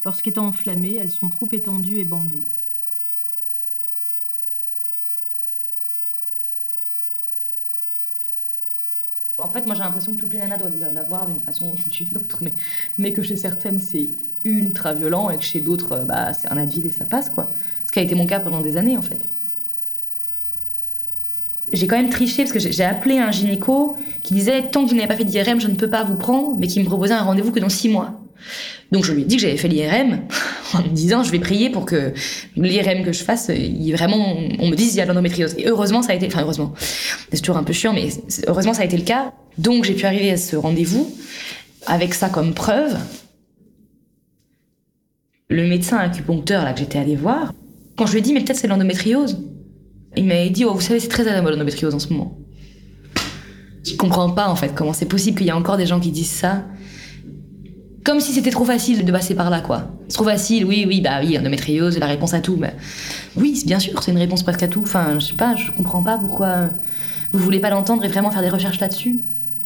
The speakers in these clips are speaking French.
Lorsqu'étant enflammées, elles sont trop étendues et bandées. En fait, moi j'ai l'impression que toutes les nanas doivent l'avoir d'une façon ou d'une autre, mais que chez certaines c'est ultra violent et que chez d'autres, c'est un Advil et ça passe, quoi. Ce qui a été mon cas pendant des années, en fait. J'ai quand même triché parce que j'ai appelé un gynéco qui disait tant que vous n'avez pas fait d'IRM, je ne peux pas vous prendre, mais qui me proposait un rendez-vous que dans 6 mois. Donc je lui ai dit que j'avais fait l'IRM en me disant je vais prier pour que l'IRM que je fasse, vraiment, on me dise il y a l'endométriose. Et heureusement ça a été, c'est toujours un peu chiant, mais heureusement ça a été le cas. Donc j'ai pu arriver à ce rendez-vous avec ça comme preuve. Le médecin acupuncteur là que j'étais allée voir, quand je lui ai dit mais peut-être c'est l'endométriose, il m'avait dit vous savez c'est très à la mode l'endométriose en ce moment. Je comprends pas en fait comment c'est possible qu'il y a encore des gens qui disent ça. Comme si c'était trop facile de passer par là, quoi. C'est trop facile, oui, endométriose, la réponse à tout. Mais... oui, bien sûr, c'est une réponse presque à tout. Enfin, je sais pas, je comprends pas pourquoi vous voulez pas l'entendre et vraiment faire des recherches là-dessus.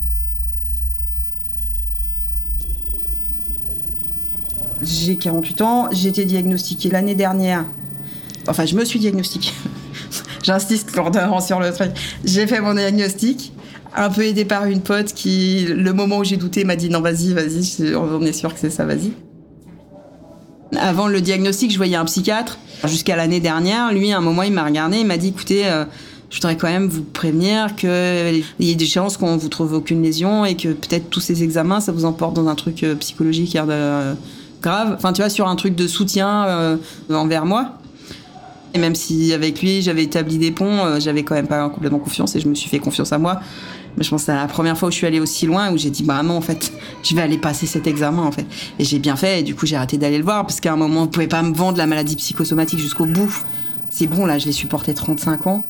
J'ai 48 ans, j'ai été diagnostiquée l'année dernière. Enfin, je me suis diagnostiquée. J'insiste lourdement sur le truc. J'ai fait mon diagnostic. Un peu aidée par une pote qui, le moment où j'ai douté, m'a dit non, vas-y, on est sûr que c'est ça, vas-y. Avant le diagnostic, je voyais un psychiatre. Jusqu'à l'année dernière, lui, à un moment, il m'a regardé, il m'a dit écoutez, je voudrais quand même vous prévenir qu'il y ait des chances qu'on vous trouve aucune lésion et que peut-être tous ces examens, ça vous emporte dans un truc psychologique grave. Enfin, tu vois, sur un truc de soutien envers moi. Et même si avec lui, j'avais établi des ponts, j'avais quand même pas complètement confiance et je me suis fait confiance à moi. Mais je pense que c'est la première fois où je suis allée aussi loin où j'ai dit non, en fait, je vais aller passer cet examen, en fait. Et j'ai bien fait et du coup, j'ai arrêté d'aller le voir parce qu'à un moment, on pouvait pas me vendre la maladie psychosomatique jusqu'au bout. C'est bon, là, je l'ai supporté 35 ans.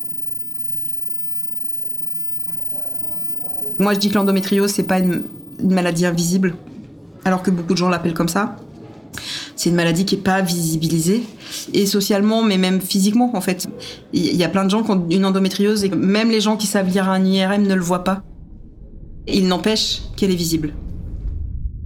Moi, je dis que l'endométriose, c'est pas une maladie invisible, alors que beaucoup de gens l'appellent comme ça. C'est une maladie qui est pas visibilisée, et socialement, mais même physiquement, en fait. Il y a plein de gens qui ont une endométriose, et même les gens qui savent lire un IRM ne le voient pas. Il n'empêche qu'elle est visible.